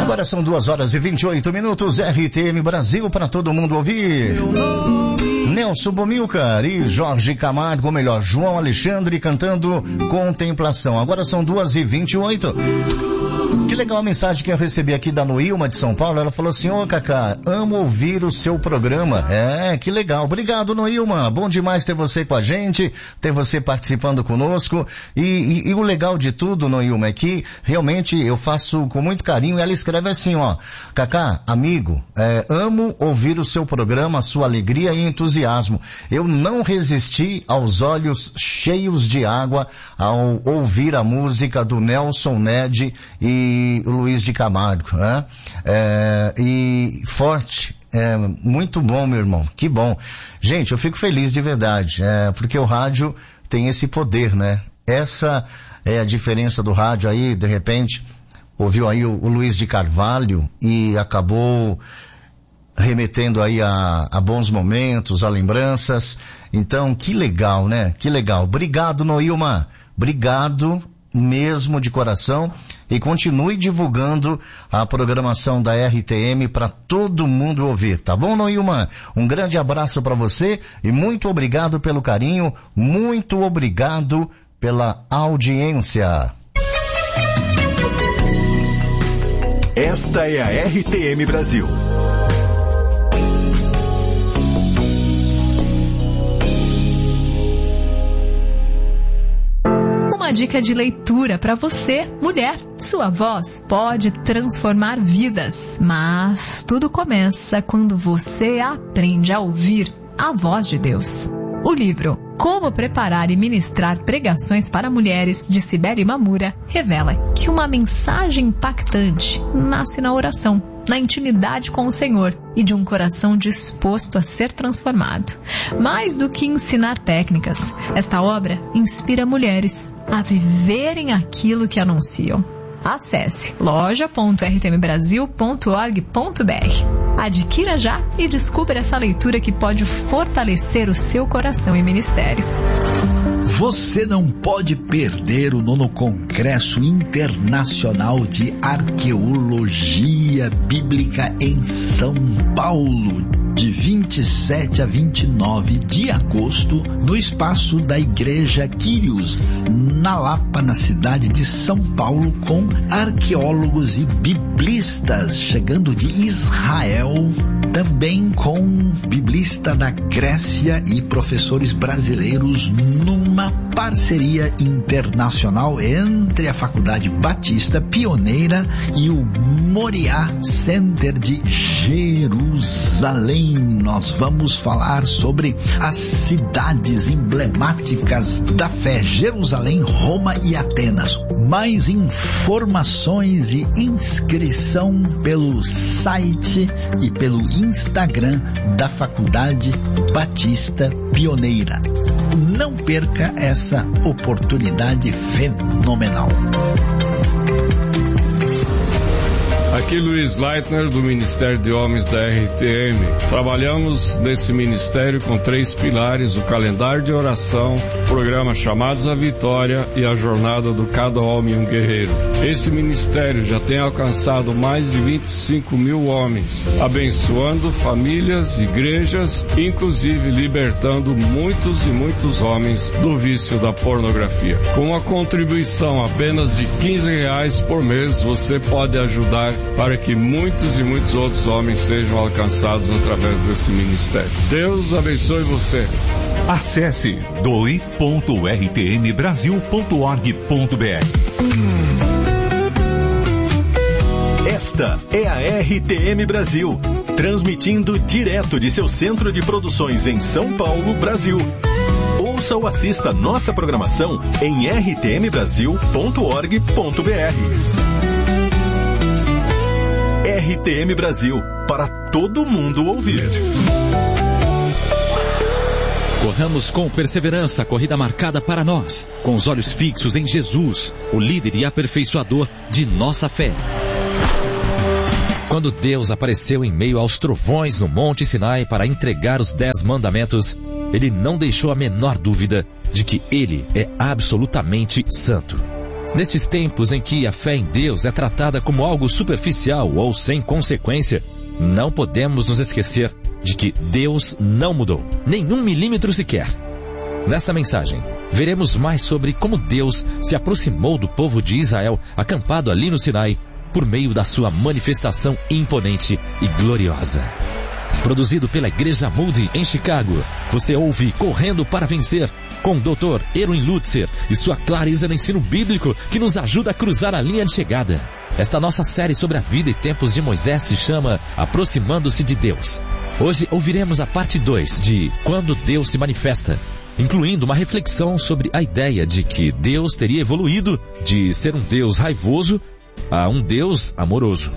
Agora são 2h28, RTM Brasil para todo mundo ouvir. Nelson Bomilcar e Jorge Camargo, ou melhor, João Alexandre cantando Contemplação. Agora são 2h28. Que legal a mensagem que eu recebi aqui da Noilma de São Paulo. Ela falou assim: ô Cacá, amo ouvir o seu programa. Que legal. Obrigado, Noilma. Bom demais ter você com a gente, ter você participando conosco. E o legal de tudo, Noilma, é que realmente eu faço com muito carinho. Ela escreve assim, ó: Cacá, amigo, amo ouvir o seu programa, a sua alegria e entusiasmo. Eu não resisti aos olhos cheios de água ao ouvir a música do Nelson Ned e o Luiz de Camargo, né? E forte, muito bom, meu irmão, que bom. Gente, eu fico feliz de verdade, porque o rádio tem esse poder, né? Essa é a diferença do rádio aí, de repente, ouviu aí o Luiz de Carvalho e acabou remetendo aí a bons momentos, a lembranças. Então, que legal, né? Que legal. Obrigado, Noilma. Obrigado mesmo de coração, e continue divulgando a programação da RTM para todo mundo ouvir, tá bom, Noilma? Um grande abraço para você e muito obrigado pelo carinho, muito obrigado pela audiência. Esta é a RTM Brasil. Uma dica de leitura para você, mulher. Sua voz pode transformar vidas, mas tudo começa quando você aprende a ouvir a voz de Deus. O livro Como Preparar e Ministrar Pregações para Mulheres, de Cibele Mamura, revela que uma mensagem impactante nasce na oração, na intimidade com o Senhor e de um coração disposto a ser transformado. Mais do que ensinar técnicas, esta obra inspira mulheres a viverem aquilo que anunciam. Acesse loja.rtmbrasil.org.br. Adquira já e descubra essa leitura que pode fortalecer o seu coração e ministério. Você não pode perder o 9º Congresso Internacional de Arqueologia Bíblica em São Paulo, de 27 a 29 de agosto, no espaço da Igreja Quírios, na Lapa, na cidade de São Paulo, com arqueólogos e biblistas chegando de Israel, também com biblista da Grécia e professores brasileiros, numa parceria internacional entre a Faculdade Batista Pioneira e o Moriá Center de Jerusalém. Nós vamos falar sobre as cidades emblemáticas da fé: Jerusalém, Roma e Atenas. Mais informações e inscrição pelo site e pelo Instagram da Faculdade Batista Pioneira. Não perca essa oportunidade fenomenal. Aqui Luiz Leitner, do Ministério de Homens da RTM. Trabalhamos nesse ministério com 3 pilares: o calendário de oração, o programa Chamados à Vitória e a jornada do Cada Homem um Guerreiro. Esse ministério já tem alcançado mais de 25 mil homens, abençoando famílias, igrejas, inclusive libertando muitos e muitos homens do vício da pornografia. Com uma contribuição apenas de R$15 por mês, você pode ajudar para que muitos e muitos outros homens sejam alcançados através desse ministério. Deus abençoe você. Acesse doe.rtmbrasil.org.br. Esta é a RTM Brasil, transmitindo direto de seu centro de produções em São Paulo, Brasil. Ouça ou assista nossa programação em rtmbrasil.org.br. RTM Brasil, para todo mundo ouvir. Corramos com perseverança a corrida marcada para nós, com os olhos fixos em Jesus, o líder e aperfeiçoador de nossa fé. Quando Deus apareceu em meio aos trovões no Monte Sinai para entregar os 10 mandamentos, Ele não deixou a menor dúvida de que Ele é absolutamente santo. Nestes tempos em que a fé em Deus é tratada como algo superficial ou sem consequência, não podemos nos esquecer de que Deus não mudou, nem 1 milímetro sequer. Nesta mensagem, veremos mais sobre como Deus se aproximou do povo de Israel acampado ali no Sinai, por meio da sua manifestação imponente e gloriosa. Produzido pela Igreja Moody em Chicago, você ouve Correndo para Vencer, com o Dr. Erwin Lutzer e sua clareza no ensino bíblico que nos ajuda a cruzar a linha de chegada. Esta nossa série sobre a vida e tempos de Moisés se chama Aproximando-se de Deus. Hoje ouviremos a parte 2 de Quando Deus se Manifesta, incluindo uma reflexão sobre a ideia de que Deus teria evoluído de ser um Deus raivoso a um Deus amoroso.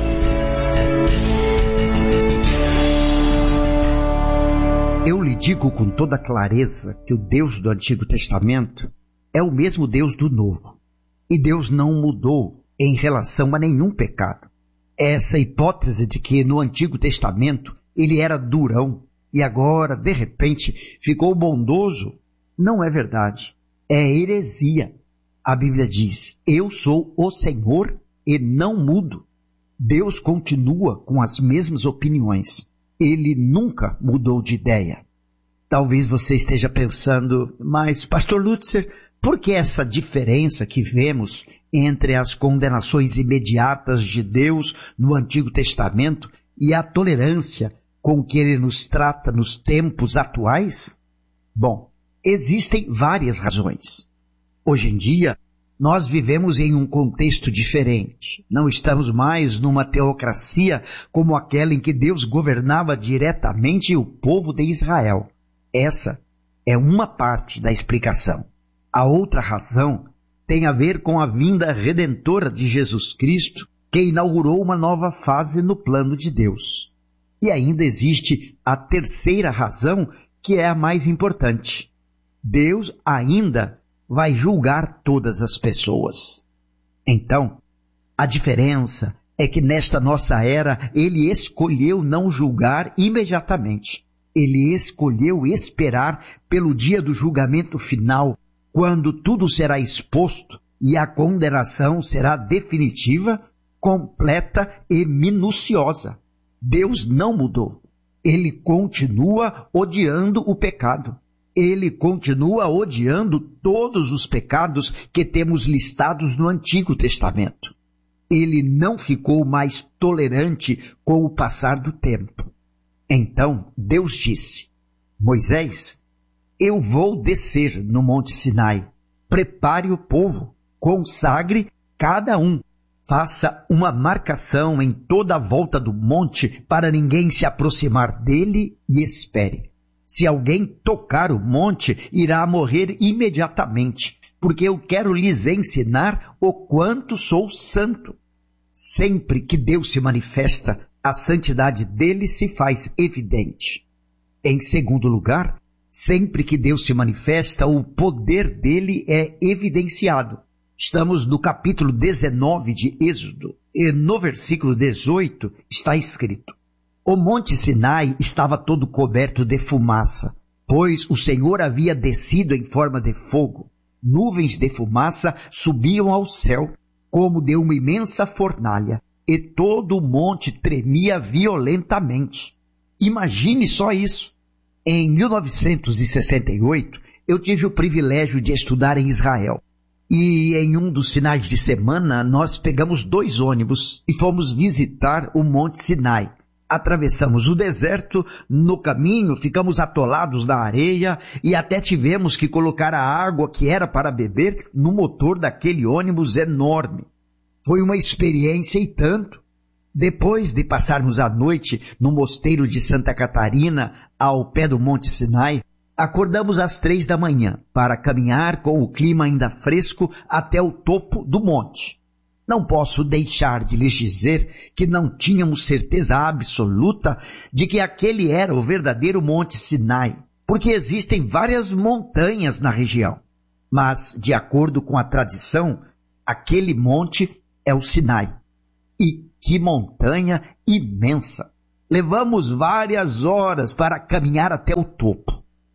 Eu lhe digo com toda clareza que o Deus do Antigo Testamento é o mesmo Deus do Novo. E Deus não mudou em relação a nenhum pecado. Essa hipótese de que no Antigo Testamento ele era durão e agora, de repente, ficou bondoso, não é verdade. É heresia. A Bíblia diz, eu sou o Senhor e não mudo. Deus continua com as mesmas opiniões. Ele nunca mudou de ideia. Talvez você esteja pensando, mas Pastor Lutzer, por que essa diferença que vemos entre as condenações imediatas de Deus no Antigo Testamento e a tolerância com que ele nos trata nos tempos atuais? Bom, existem várias razões. Hoje em dia, nós vivemos em um contexto diferente. Não estamos mais numa teocracia como aquela em que Deus governava diretamente o povo de Israel. Essa é uma parte da explicação. A outra razão tem a ver com a vinda redentora de Jesus Cristo, que inaugurou uma nova fase no plano de Deus. E ainda existe a terceira razão, que é a mais importante. Deus ainda vai julgar todas as pessoas. Então, a diferença é que nesta nossa era, ele escolheu não julgar imediatamente. Ele escolheu esperar pelo dia do julgamento final, quando tudo será exposto e a condenação será definitiva, completa e minuciosa. Deus não mudou. Ele continua odiando o pecado. Ele continua odiando todos os pecados que temos listados no Antigo Testamento. Ele não ficou mais tolerante com o passar do tempo. Então Deus disse, Moisés, eu vou descer no Monte Sinai. Prepare o povo, consagre cada um. Faça uma marcação em toda a volta do monte para ninguém se aproximar dele e espere. Se alguém tocar o monte, irá morrer imediatamente, porque eu quero lhes ensinar o quanto sou santo. Sempre que Deus se manifesta, a santidade dele se faz evidente. Em segundo lugar, sempre que Deus se manifesta, o poder dele é evidenciado. Estamos no capítulo 19 de Êxodo, e no versículo 18 está escrito, o Monte Sinai estava todo coberto de fumaça, pois o Senhor havia descido em forma de fogo. Nuvens de fumaça subiam ao céu, como de uma imensa fornalha, e todo o monte tremia violentamente. Imagine só isso. Em 1968, eu tive o privilégio de estudar em Israel. E em um dos finais de semana, nós pegamos 2 ônibus e fomos visitar o Monte Sinai. Atravessamos o deserto, no caminho ficamos atolados na areia e até tivemos que colocar a água que era para beber no motor daquele ônibus enorme. Foi uma experiência e tanto. Depois de passarmos a noite no mosteiro de Santa Catarina, ao pé do Monte Sinai, acordamos às 3 da manhã para caminhar com o clima ainda fresco até o topo do monte. Não posso deixar de lhes dizer que não tínhamos certeza absoluta de que aquele era o verdadeiro Monte Sinai, porque existem várias montanhas na região. Mas, de acordo com a tradição, aquele monte é o Sinai. E que montanha imensa! Levamos várias horas para caminhar até o topo.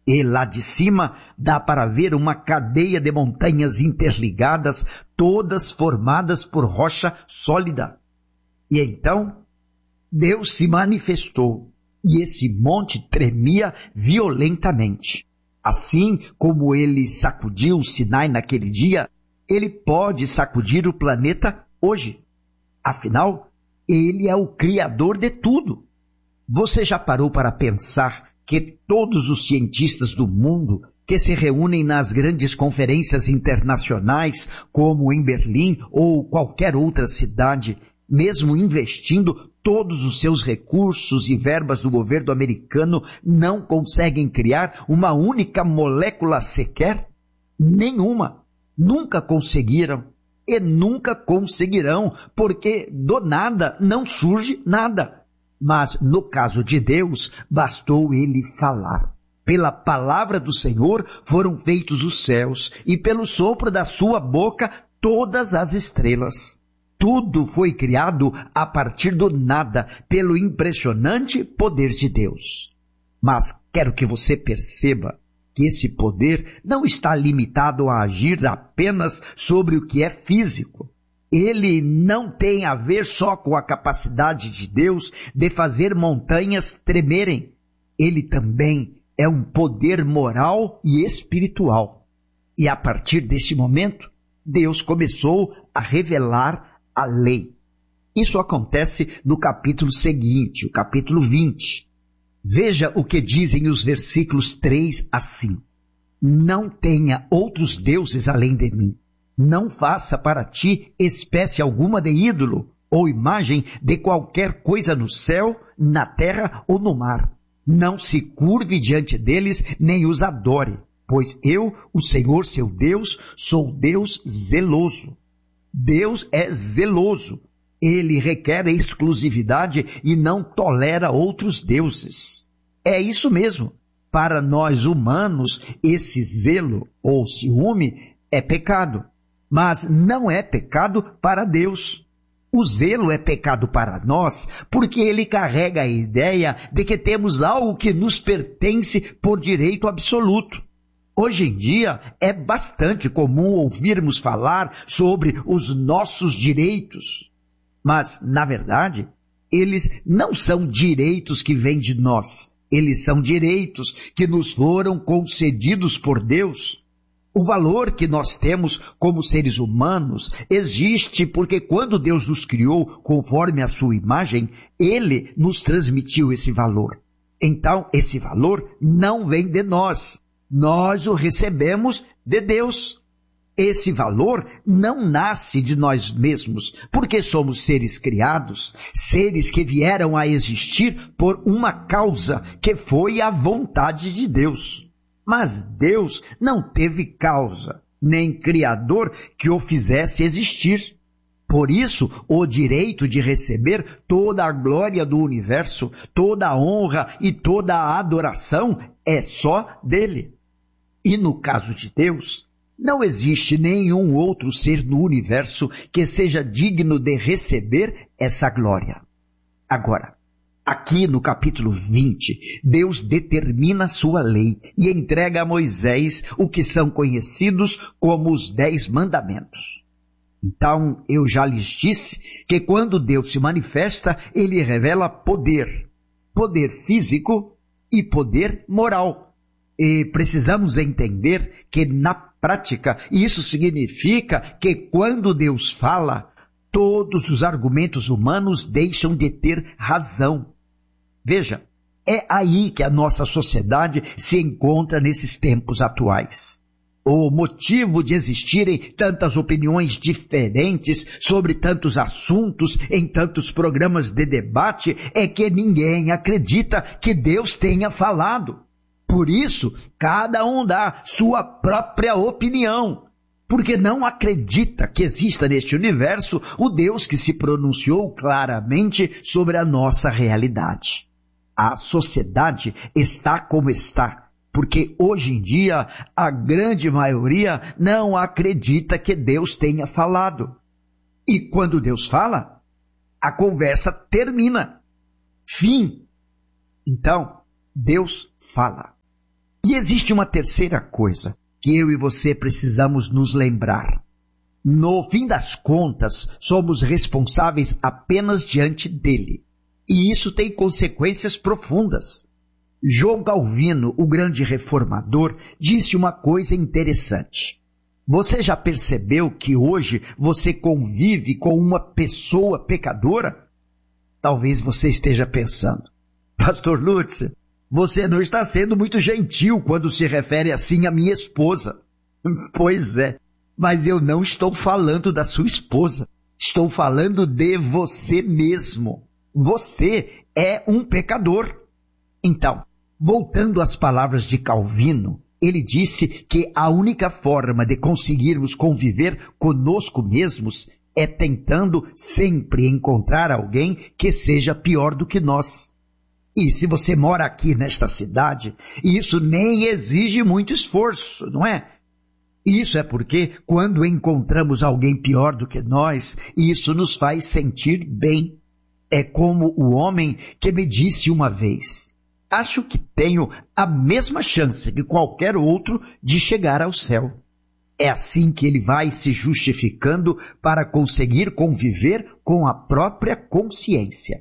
E lá de cima dá para ver uma cadeia de montanhas interligadas, todas formadas por rocha sólida. E então Deus se manifestou e esse monte tremia violentamente. Assim como ele sacudiu o Sinai naquele dia, ele pode sacudir o planeta hoje. Afinal, ele é o Criador de tudo. Você já parou para pensar que todos os cientistas do mundo que se reúnem nas grandes conferências internacionais, como em Berlim ou qualquer outra cidade, mesmo investindo todos os seus recursos e verbas do governo americano, não conseguem criar uma única molécula sequer? Nenhuma. Nunca conseguiram e nunca conseguirão, porque do nada não surge nada. Mas no caso de Deus, bastou ele falar. Pela palavra do Senhor foram feitos os céus, e pelo sopro da sua boca todas as estrelas. Tudo foi criado a partir do nada, pelo impressionante poder de Deus. Mas quero que você perceba que esse poder não está limitado a agir apenas sobre o que é físico. Ele não tem a ver só com a capacidade de Deus de fazer montanhas tremerem. Ele também é um poder moral e espiritual. E a partir deste momento, Deus começou a revelar a lei. Isso acontece no capítulo seguinte, o capítulo 20. Veja o que dizem os versículos 3 a 5. Não tenha outros deuses além de mim. Não faça para ti espécie alguma de ídolo ou imagem de qualquer coisa no céu, na terra ou no mar. Não se curve diante deles, nem os adore, pois eu, o Senhor seu Deus, sou Deus zeloso. Deus é zeloso. Ele requer exclusividade e não tolera outros deuses. É isso mesmo. Para nós humanos, esse zelo ou ciúme é pecado. Mas não é pecado para Deus. O zelo é pecado para nós, porque ele carrega a ideia de que temos algo que nos pertence por direito absoluto. Hoje em dia é bastante comum ouvirmos falar sobre os nossos direitos. Mas, na verdade, eles não são direitos que vêm de nós. Eles são direitos que nos foram concedidos por Deus. O valor que nós temos como seres humanos existe porque quando Deus nos criou conforme a sua imagem, Ele nos transmitiu esse valor. Então, esse valor não vem de nós. Nós o recebemos de Deus. Esse valor não nasce de nós mesmos, porque somos seres criados, seres que vieram a existir por uma causa, que foi a vontade de Deus. Mas Deus não teve causa, nem Criador que o fizesse existir. Por isso, o direito de receber toda a glória do universo, toda a honra e toda a adoração é só dele. E no caso de Deus, não existe nenhum outro ser no universo que seja digno de receber essa glória. Agora, aqui no capítulo 20, Deus determina sua lei e entrega a Moisés o que são conhecidos como os 10 mandamentos. Então, eu já lhes disse que quando Deus se manifesta, ele revela poder, poder físico e poder moral. E precisamos entender que na prática isso significa que quando Deus fala, todos os argumentos humanos deixam de ter razão. Veja, é aí que a nossa sociedade se encontra nesses tempos atuais. O motivo de existirem tantas opiniões diferentes sobre tantos assuntos em tantos programas de debate é que ninguém acredita que Deus tenha falado. Por isso, cada um dá sua própria opinião, porque não acredita que exista neste universo o Deus que se pronunciou claramente sobre a nossa realidade. A sociedade está como está, porque hoje em dia a grande maioria não acredita que Deus tenha falado. E quando Deus fala, a conversa termina. Fim. Então, Deus fala. E existe uma terceira coisa que eu e você precisamos nos lembrar. No fim das contas, somos responsáveis apenas diante dele. E isso tem consequências profundas. João Calvino, o grande reformador, disse uma coisa interessante. Você já percebeu que hoje você convive com uma pessoa pecadora? Talvez você esteja pensando, Pastor Lutz, você não está sendo muito gentil quando se refere assim à minha esposa. Pois é, mas eu não estou falando da sua esposa. Estou falando de você mesmo. Você é um pecador. Então, voltando às palavras de Calvino, ele disse que a única forma de conseguirmos conviver conosco mesmos é tentando sempre encontrar alguém que seja pior do que nós. E se você mora aqui nesta cidade, isso nem exige muito esforço, não é? Isso é porque quando encontramos alguém pior do que nós, isso nos faz sentir bem. É como o homem que me disse uma vez, acho que tenho a mesma chance que qualquer outro de chegar ao céu. É assim que ele vai se justificando para conseguir conviver com a própria consciência.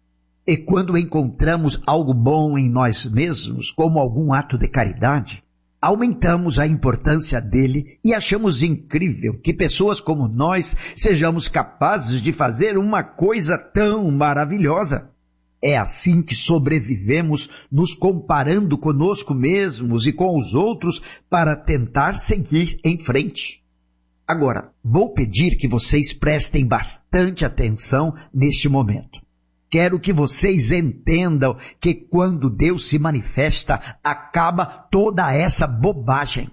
E quando encontramos algo bom em nós mesmos, como algum ato de caridade, aumentamos a importância dele e achamos incrível que pessoas como nós sejamos capazes de fazer uma coisa tão maravilhosa. É assim que sobrevivemos, nos comparando conosco mesmos e com os outros para tentar seguir em frente. Agora, vou pedir que vocês prestem bastante atenção neste momento. Quero que vocês entendam que quando Deus se manifesta, acaba toda essa bobagem.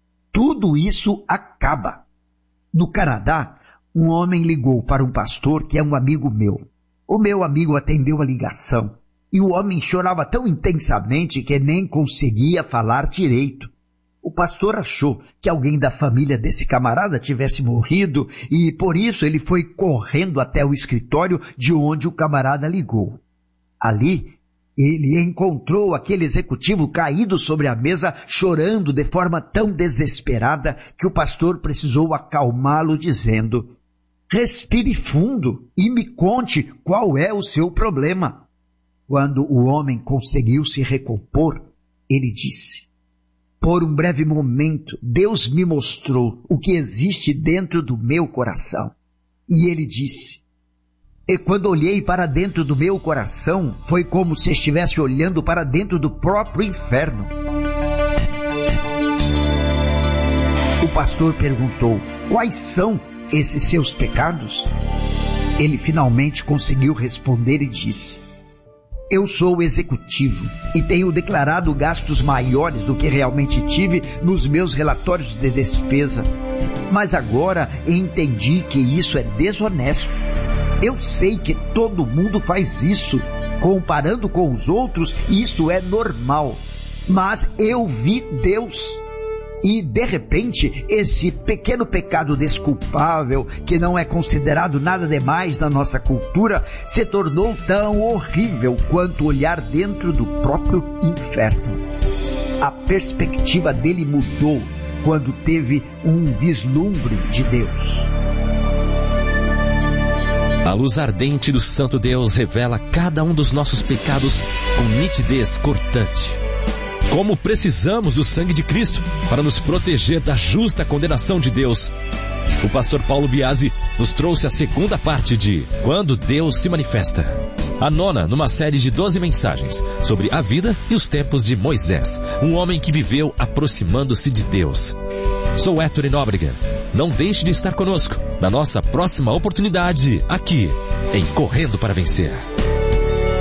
Tudo isso acaba. No Canadá, um homem ligou para um pastor que é um amigo meu. O meu amigo atendeu a ligação e o homem chorava tão intensamente que nem conseguia falar direito. O pastor achou que alguém da família desse camarada tivesse morrido e por isso ele foi correndo até o escritório de onde o camarada ligou. Ali, ele encontrou aquele executivo caído sobre a mesa, chorando de forma tão desesperada que o pastor precisou acalmá-lo dizendo: respire fundo e me conte qual é o seu problema. Quando o homem conseguiu se recompor, ele disse: por um breve momento, Deus me mostrou o que existe dentro do meu coração. E ele disse: e quando olhei para dentro do meu coração, foi como se estivesse olhando para dentro do próprio inferno. O pastor perguntou: quais são esses seus pecados? Ele finalmente conseguiu responder e disse: eu sou executivo e tenho declarado gastos maiores do que realmente tive nos meus relatórios de despesa. Mas agora entendi que isso é desonesto. Eu sei que todo mundo faz isso. Comparando com os outros, isso é normal. Mas eu vi Deus. E, de repente, esse pequeno pecado desculpável, que não é considerado nada demais na nossa cultura, se tornou tão horrível quanto olhar dentro do próprio inferno. A perspectiva dele mudou quando teve um vislumbre de Deus. A luz ardente do Santo Deus revela cada um dos nossos pecados com nitidez cortante. Como precisamos do sangue de Cristo para nos proteger da justa condenação de Deus. O pastor Paulo Biasi nos trouxe a segunda parte de Quando Deus se Manifesta. A nona numa série de 12 mensagens sobre a vida e os tempos de Moisés, um homem que viveu aproximando-se de Deus. Sou Héctor Nóbrega. Não deixe de estar conosco na nossa próxima oportunidade aqui em Correndo para Vencer.